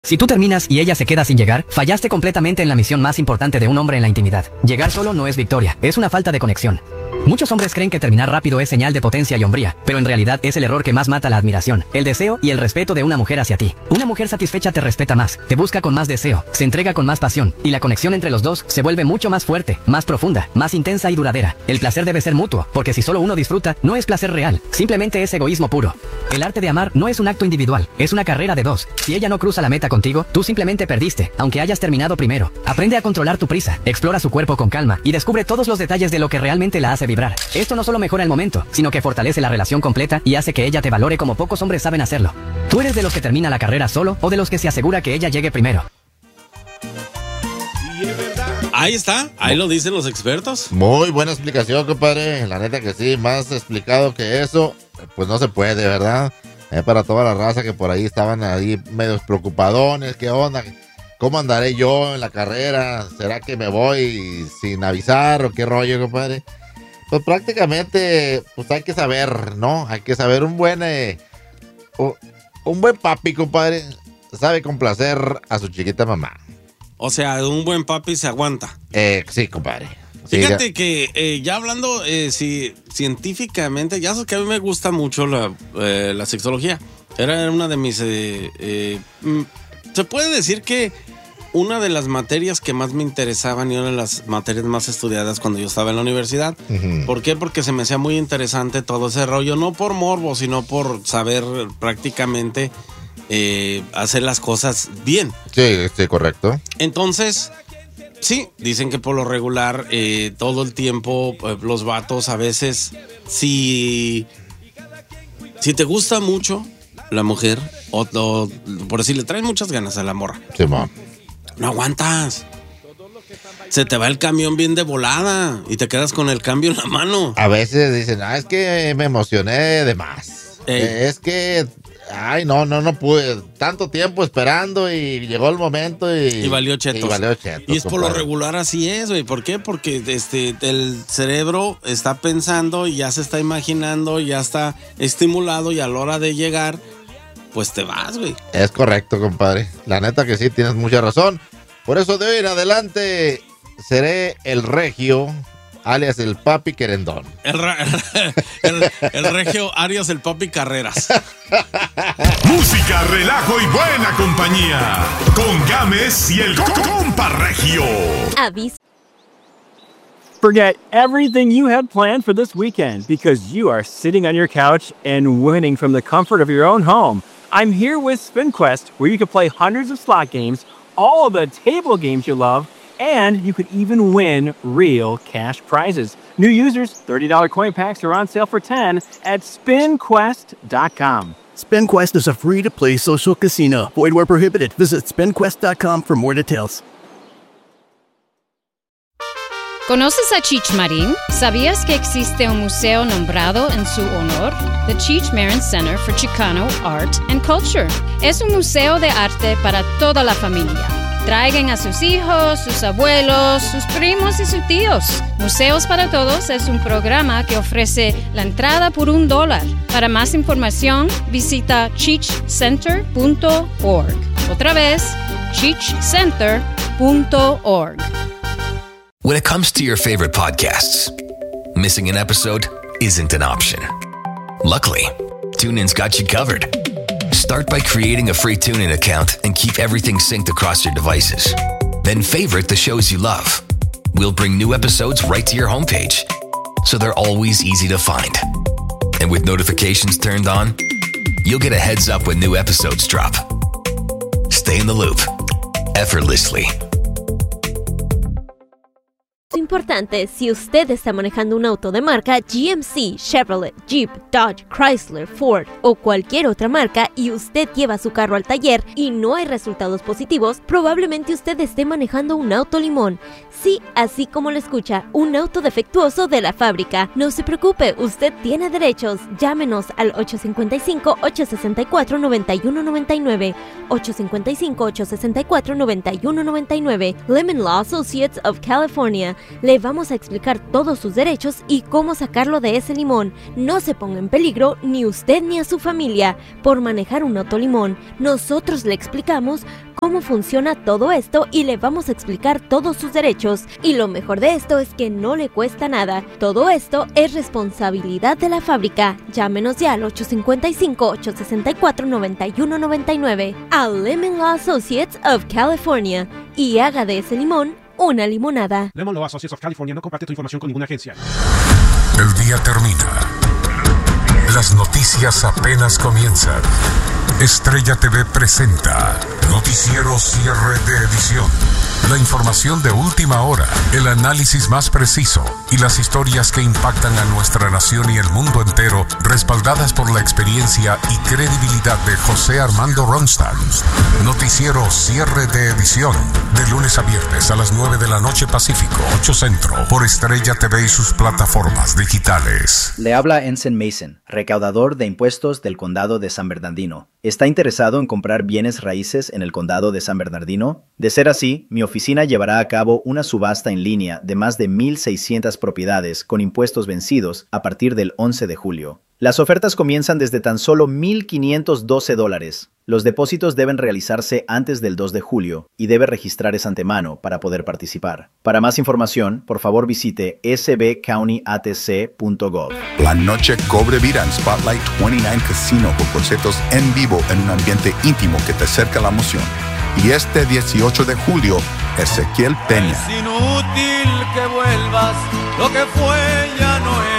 Si tú terminas y ella se queda sin llegar, fallaste completamente en la misión más importante de un hombre en la intimidad. Llegar solo no es victoria, es una falta de conexión. Muchos hombres creen que terminar rápido es señal de potencia y hombría, pero en realidad es el error que más mata la admiración, el deseo y el respeto de una mujer hacia ti. Una mujer satisfecha te respeta más, te busca con más deseo, se entrega con más pasión, y la conexión entre los dos se vuelve mucho más fuerte, más profunda, más intensa y duradera. El placer debe ser mutuo, porque si solo uno disfruta, no es placer real, simplemente es egoísmo puro. El arte de amar no es un acto individual, es una carrera de dos. Si ella no cruza la meta contigo, tú simplemente perdiste, aunque hayas terminado primero. Aprende a controlar tu prisa, explora su cuerpo con calma y descubre todos los detalles de lo que realmente la hace vibrar. Esto no solo mejora el momento, sino que fortalece la relación completa y hace que ella te valore como pocos hombres saben hacerlo. ¿Tú eres de los que termina la carrera solo o de los que se asegura que ella llegue primero? Ahí está, ahí lo dicen los expertos. Muy buena explicación, compadre. La neta que sí, más explicado que eso, pues no se puede, ¿verdad? Para toda la raza que por ahí estaban ahí medios preocupadones, ¿qué onda? ¿Cómo andaré yo en la carrera? ¿Será que me voy sin avisar o qué rollo, compadre? Pues prácticamente, pues hay que saber, ¿no? Hay que saber un buen papi, compadre, sabe complacer a su chiquita mamá. O sea, un buen papi se aguanta. Sí, compadre. Fíjate sí, que ya hablando científicamente, ya sabes que a mí me gusta mucho la sexología. Era una de mis... se puede decir que una de las materias que más me interesaban y una de las materias más estudiadas cuando yo estaba en la universidad. Uh-huh. ¿Por qué? Porque se me hacía muy interesante todo ese rollo, no por morbo, sino por saber prácticamente hacer las cosas bien. Sí, correcto. Entonces, sí, dicen que por lo regular todo el tiempo los vatos a veces, si te gusta mucho la mujer, o por decir, le traen muchas ganas a la morra. Sí, man. No aguantas. Se te va el camión bien de volada y te quedas con el cambio en la mano. A veces dicen, es que me emocioné de más. Es que, no pude. Tanto tiempo esperando y llegó el momento y valió chetos. Y es por lo regular así es, güey. ¿Por qué? Porque el cerebro está pensando y ya se está imaginando, ya está estimulado y a la hora de llegar, pues te vas, güey. Es correcto, compadre. La neta que sí, tienes mucha razón. Por eso de hoy en adelante seré el regio, alias el papi querendón. El regio, alias el papi carreras. Música, relajo y buena compañía. Con Gámez y el compa regio. Avis. Forget everything you had planned for this weekend because you are sitting on your couch and winning from the comfort of your own home. I'm here with SpinQuest, where you can play hundreds of slot games, all of the table games you love, and you could even win real cash prizes. New users, $30 coin packs are on sale for $10 at SpinQuest.com. SpinQuest is a free-to-play social casino. Void where prohibited. Visit SpinQuest.com for more details. ¿Conoces a Cheech Marin? ¿Sabías que existe un museo nombrado en su honor? The Cheech Marin Center for Chicano Art and Culture. Es un museo de arte para toda la familia. Traigan a sus hijos, sus abuelos, sus primos y sus tíos. Museos para Todos es un programa que ofrece la entrada por $1. Para más información, visita cheechcenter.org. Otra vez, cheechcenter.org. When it comes to your favorite podcasts, missing an episode isn't an option. Luckily, TuneIn's got you covered. Start by creating a free TuneIn account and keep everything synced across your devices. Then favorite the shows you love. We'll bring new episodes right to your homepage, so they're always easy to find. And with notifications turned on, you'll get a heads up when new episodes drop. Stay in the loop, effortlessly. Importante, si usted está manejando un auto de marca GMC, Chevrolet, Jeep, Dodge, Chrysler, Ford o cualquier otra marca y usted lleva su carro al taller y no hay resultados positivos, probablemente usted esté manejando un auto limón. Sí, así como lo escucha, un auto defectuoso de la fábrica. No se preocupe, usted tiene derechos. Llámenos al 855-864-9199. 855-864-9199. Lemon Law Associates of California. Le vamos a explicar todos sus derechos y cómo sacarlo de ese limón. No se ponga en peligro ni usted ni a su familia por manejar un auto limón. Nosotros le explicamos cómo funciona todo esto y le vamos a explicar todos sus derechos. Y lo mejor de esto es que no le cuesta nada. Todo esto es responsabilidad de la fábrica. Llámenos ya al 855-864-9199 a Lemon Law Associates of California y haga de ese limón una limonada. Lemon Law Associates of California no comparte tu información con ninguna agencia. El día termina. Las noticias apenas comienzan. Estrella TV presenta Noticiero Cierre de Edición. La información de última hora, el análisis más preciso y las historias que impactan a nuestra nación y el mundo entero, respaldadas por la experiencia y credibilidad de José Armando Ronstadt. Noticiero Cierre de Edición, de lunes a viernes a las 9 de la noche Pacífico, 8 Centro, por Estrella TV y sus plataformas digitales. Le habla Ensign Mason, recaudador de impuestos del Condado de San Bernardino. ¿Está interesado en comprar bienes raíces en el Condado de San Bernardino? De ser así, mi oficina llevará a cabo una subasta en línea de más de 1,600 propiedades con impuestos vencidos a partir del 11 de julio. Las ofertas comienzan desde tan solo $1,512. Los depósitos deben realizarse antes del 2 de julio y debe registrarse antemano para poder participar. Para más información, por favor visite sbcountyatc.gov. La noche cobre vida en Spotlight 29 Casino con conciertos en vivo en un ambiente íntimo que te acerca a la emoción. Y este 18 de julio, Ezequiel Peña. Es inútil que vuelvas, lo que fue ya no es.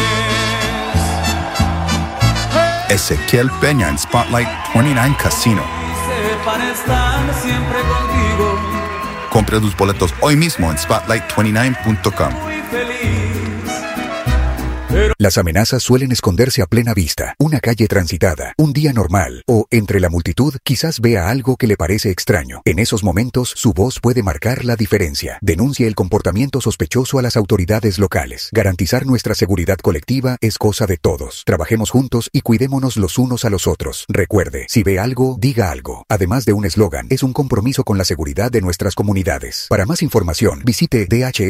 Ezequiel Peña en Spotlight 29 Casino. Sepan estar siempre contigo. Compra tus boletos hoy mismo en spotlight29.com. Muy feliz. Las amenazas suelen esconderse a plena vista, una calle transitada, un día normal, o entre la multitud quizás vea algo que le parece extraño. En esos momentos, su voz puede marcar la diferencia. Denuncie el comportamiento sospechoso a las autoridades locales. Garantizar nuestra seguridad colectiva es cosa de todos. Trabajemos juntos y cuidémonos los unos a los otros. Recuerde, si ve algo, diga algo. Además de un eslogan, es un compromiso con la seguridad de nuestras comunidades. Para más información, visite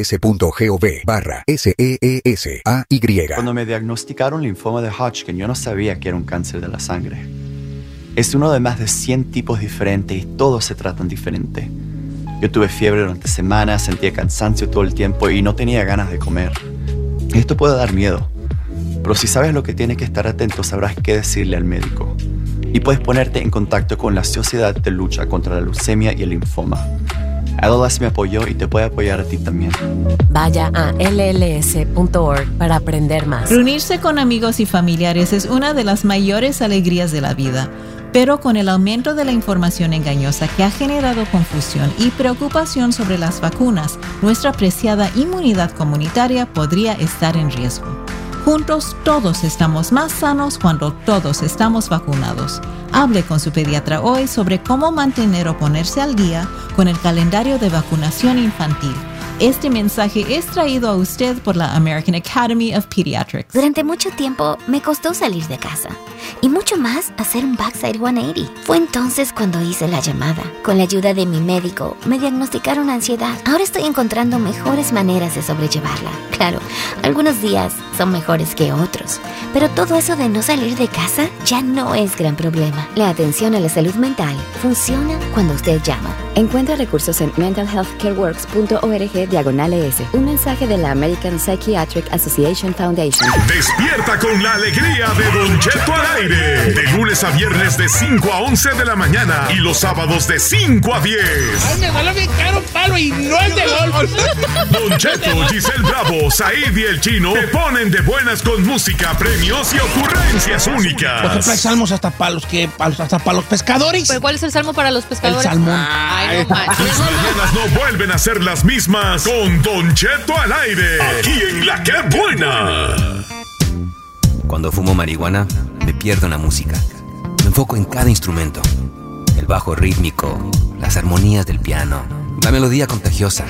dhs.gov/SEESAY. Cuando me diagnosticaron linfoma de Hodgkin, yo no sabía que era un cáncer de la sangre. Es uno de más de 100 tipos diferentes y todos se tratan diferente. Yo tuve fiebre durante semanas, sentía cansancio todo el tiempo y no tenía ganas de comer. Esto puede dar miedo, pero si sabes lo que tienes que estar atento, sabrás qué decirle al médico. Y puedes ponerte en contacto con la Sociedad de Lucha contra la Leucemia y el Linfoma. ALS me apoyó y te puede apoyar a ti también. Vaya a lls.org para aprender más. Reunirse con amigos y familiares es una de las mayores alegrías de la vida, pero con el aumento de la información engañosa que ha generado confusión y preocupación sobre las vacunas, nuestra preciada inmunidad comunitaria podría estar en riesgo. Juntos todos estamos más sanos cuando todos estamos vacunados. Hable con su pediatra hoy sobre cómo mantener o ponerse al día con el calendario de vacunación infantil. Este mensaje es traído a usted por la American Academy of Pediatrics. Durante mucho tiempo me costó salir de casa y mucho más hacer un backside 180. Fue entonces cuando hice la llamada. Con la ayuda de mi médico me diagnosticaron ansiedad. Ahora estoy encontrando mejores maneras de sobrellevarla. Claro, algunos días son mejores que otros, pero todo eso de no salir de casa ya no es gran problema. La atención a la salud mental funciona cuando usted llama. Encuentra recursos en mentalhealthcareworks.org/ES. Un mensaje de la American Psychiatric Association Foundation. Despierta con la alegría de Don Cheto al aire. De lunes a viernes de 5 a 11 de la mañana y los sábados de 5 a 10. Ay, me salió bien caro un palo y no es de golf. Don Cheto, Giselle Bravo, Said y el Chino te ponen de buenas con música, premios y ocurrencias únicas. Por ejemplo, hay salmos hasta para los pescadores. ¿Pero cuál es el salmo para los pescadores? El salmón. Ay, no manches. Tus mañanas no vuelven a ser las mismas con Don Cheto al aire. Aquí en La Que Buena. Cuando fumo marihuana, me pierdo en la música. Me enfoco en cada instrumento. El bajo rítmico, las armonías del piano, la melodía contagiosa.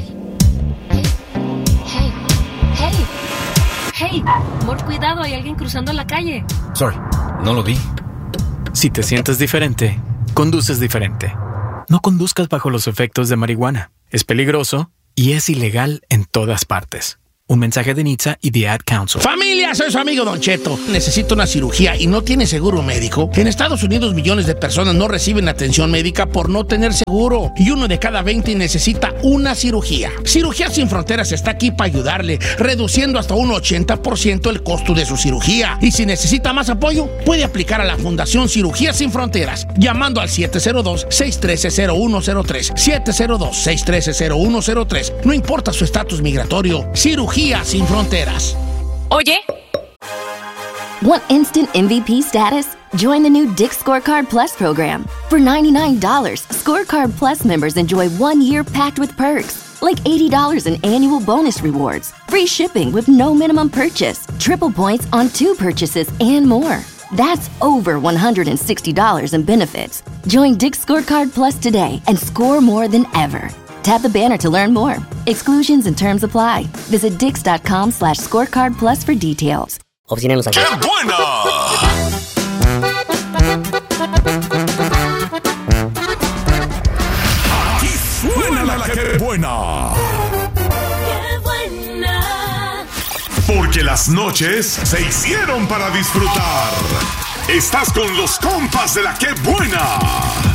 Hey, amor, cuidado, hay alguien cruzando la calle. Sorry, no lo vi. Si te sientes diferente, conduces diferente. No conduzcas bajo los efectos de marihuana. Es peligroso y es ilegal en todas partes. Un mensaje de NHTSA y The Ad Council. Familia, soy su amigo Don Cheto. Necesito una cirugía y no tiene seguro médico. En Estados Unidos millones de personas no reciben atención médica por no tener seguro. Y 1 de cada 20 necesita una cirugía. Cirugía Sin Fronteras está aquí para ayudarle, reduciendo hasta un 80% el costo de su cirugía. Y si necesita más apoyo, puede aplicar a la Fundación Cirugía Sin Fronteras, llamando al 702-613-0103. 702-613-0103. No importa su estatus migratorio. Cirugía Sin Fronteras. Oye. Want instant MVP status? Join the new Dick's Scorecard Plus program. For $99, Scorecard Plus members enjoy 1 year packed with perks, like $80 in annual bonus rewards, free shipping with no minimum purchase, triple points on 2 purchases, and more. That's over $160 in benefits. Join Dick's Scorecard Plus today and score more than ever. Tap the banner to learn more. Exclusions and terms apply. Visit Dix.com/scorecard plus for details. ¡Qué buena! Aquí suena la que buena. ¡Qué buena! Porque las noches se hicieron para disfrutar. Estás con los compas de la que buena.